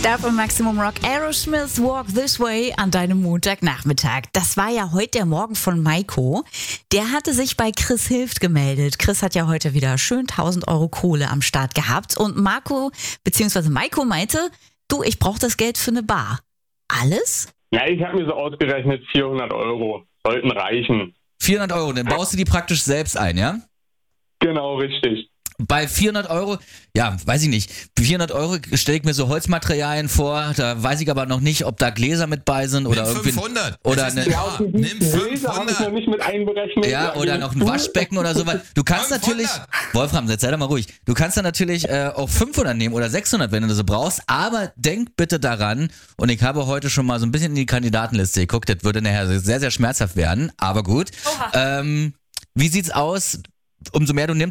Davon Maximum Rock, Aerosmith, Walk This Way an deinem Montagnachmittag. Das war ja heute der Morgen von Maiko. Der hatte sich bei Chris Hilft gemeldet. Chris hat ja heute wieder schön 1.000 Euro Kohle am Start gehabt. Und Maiko meinte, du, ich brauche das Geld für eine Bar. Alles? Ja, ich habe mir so ausgerechnet, 400 Euro sollten reichen. 400 Euro, dann baust du die praktisch selbst ein, ja? Genau, richtig. Bei 400 Euro, ja, weiß ich nicht, 400 Euro stelle ich mir so Holzmaterialien vor, da weiß ich aber noch nicht, ob da Gläser mit bei sind oder Nimm irgendwie 500. oder Das ist eine, ja, Nimm nimm 500. Habe ich noch nicht mit einberechnet. ja, oder noch ein Waschbecken oder sowas. Du kannst 500. natürlich, Wolfram, jetzt sei doch mal ruhig, du kannst dann natürlich auch 500 nehmen oder 600, wenn du das so brauchst, aber denk bitte daran, und ich habe heute schon mal so ein bisschen in die Kandidatenliste geguckt, das würde nachher sehr, sehr schmerzhaft werden, aber gut. Wie sieht's aus? Umso mehr du nimmst,